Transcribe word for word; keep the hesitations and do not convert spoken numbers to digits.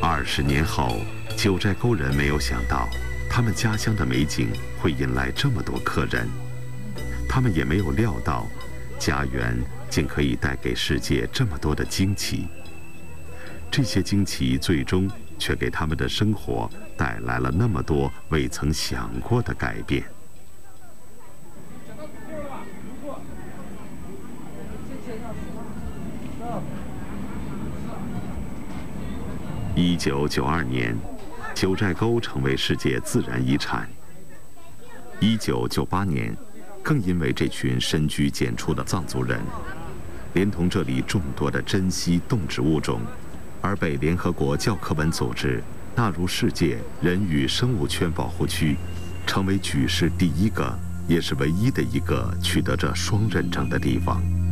二十年后，九寨沟人没有想到，他们家乡的美景会引来这么多客人。他们也没有料到，家园竟可以带给世界这么多的惊奇。这些惊奇最终却给他们的生活带来了那么多未曾想过的改变。一九九二年，九寨沟成为世界自然遗产。一九九八年，更因为这群深居简出的藏族人，连同这里众多的珍稀动植物种，而被联合国教科文组织纳入世界人与生物圈保护区，成为举世第一个，也是唯一的一个取得这双认证的地方。